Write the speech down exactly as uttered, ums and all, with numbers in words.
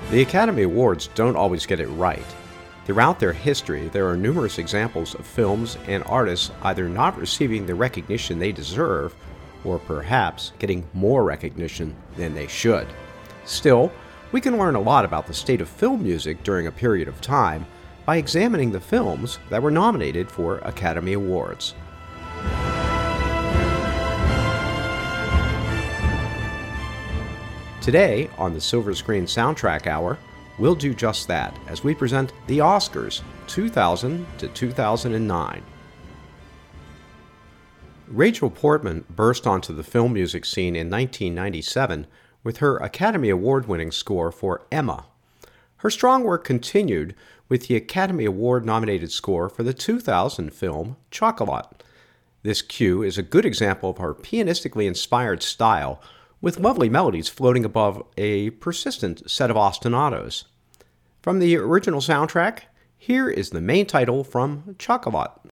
The Academy Awards don't always get it right. Throughout their history, there are numerous examples of films and artists either not receiving the recognition they deserve, or perhaps getting more recognition than they should. Still, we can learn a lot about the state of film music during a period of time by examining the films that were nominated for Academy Awards. Today, on the Silver Screen Soundtrack Hour, we'll do just that as we present the Oscars two thousand to two thousand nine. Rachel Portman burst onto the film music scene in nineteen ninety-seven with her Academy Award-winning score for Emma. Her strong work continued with the Academy Award-nominated score for the two thousand film Chocolat. This cue is a good example of her pianistically inspired style, with lovely melodies floating above a persistent set of ostinatos. From the original soundtrack, here is the main title from Chocolat.